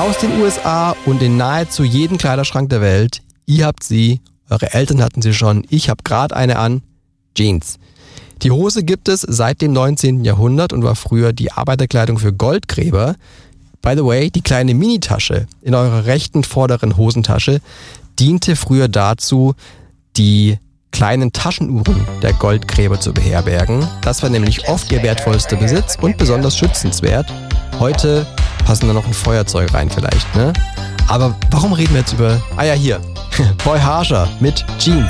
aus den USA und in nahezu jeden Kleiderschrank der Welt. Ihr habt sie, eure Eltern hatten sie schon, ich habe gerade eine an. Jeans. Die Hose gibt es seit dem 19. Jahrhundert und war früher die Arbeiterkleidung für Goldgräber. By the way, die kleine Minitasche in eurer rechten vorderen Hosentasche diente früher dazu, die kleinen Taschenuhren der Goldgräber zu beherbergen. Das war nämlich oft ihr wertvollster Besitz und besonders schützenswert. Heute passen da noch ein Feuerzeug rein vielleicht, ne? Aber warum reden wir jetzt über... Ah ja, hier. Boy Harsher mit Jeans.